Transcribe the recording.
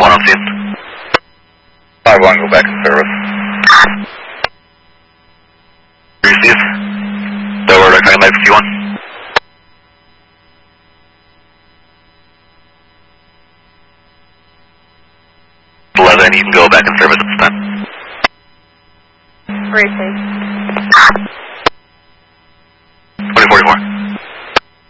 1 on scene. 5-1, go back in service. Receive. Delaware, I life Q1. 11, you can go back in service at this time. Receive.